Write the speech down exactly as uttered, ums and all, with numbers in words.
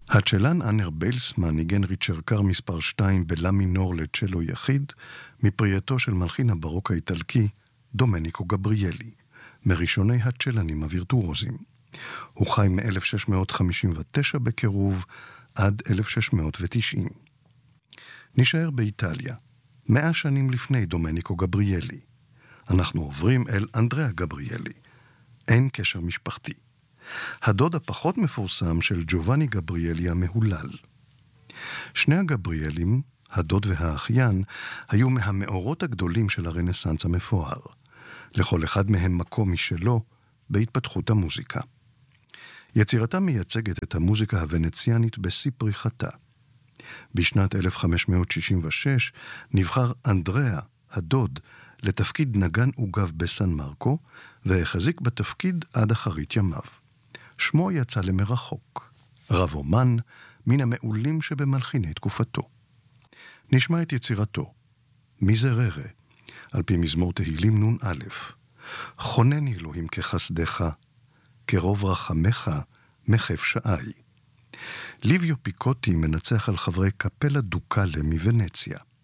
הצ'לן אנר ביילסמן ניגן ריצ'רקר מספר שתיים בלה מינור לצ'לו יחיד, מפרייתו של מלחין הברוק האיטלקי דומניקו גבריאלי, מראשוני הצ'לנים הווירטואוזים. הוא חי מ-אלף שש מאות חמישים ותשע בקירוב עד אלף שש מאות ותשעים. נשאר באיטליה, מאה שנים לפני דומניקו גבריאלי. אנחנו עוברים אל אנדריאה גבריאלי. אין קשר משפחתי. הדוד הפחות מפורסם של ג'ובאני גבריאלי המהולל. שני הגבריאלים, הדוד והאחיין, היו מהמאורות הגדולים של הרנסנס המפואר. לכל אחד מהם מקום משלו בהתפתחות המוזיקה. יצירתה מייצגת את המוזיקה הוונציאנית בשיא פריחתה. בשנת אלף חמש מאות שישים ושש נבחר אנדריאה, הדוד, לתפקיד נגן עוגב בסן מרקו, והחזיק בתפקיד עד אחרית ימיו. שמו יצא למרחוק, רב אומן מן המעולים שבמלחיני תקופתו. נשמע את יצירתו, מיזררה, על פי מזמור תהילים נון א', חונני אלוהים כחסדך, כרוב רחמך מחף שעי. ליביו פיקוטי מנצח על חברי קפלה דוקלה מוונציה.